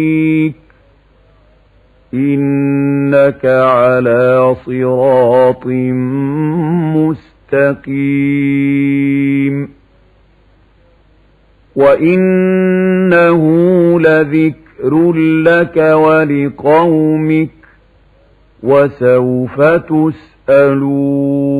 إنك على صراط مستقيم وإنه لذكر لك ولقومك وسوف تسألون